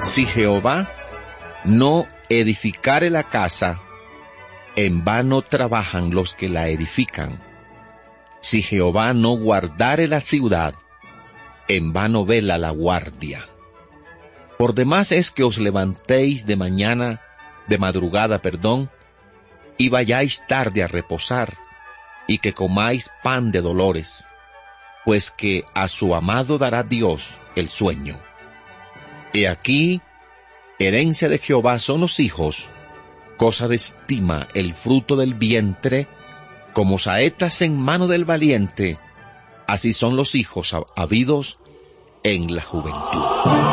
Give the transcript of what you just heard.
Si Jehová no edificare la casa, en vano trabajan los que la edifican. Si Jehová no guardare la ciudad, en vano vela la guardia. Por demás es que os levantéis de madrugada, y vayáis tarde a reposar, y que comáis pan de dolores, pues que a su amado dará Dios el sueño. He aquí, herencia de Jehová son los hijos, cosa de estima el fruto del vientre, como saetas en mano del valiente, así son los hijos habidos en la juventud.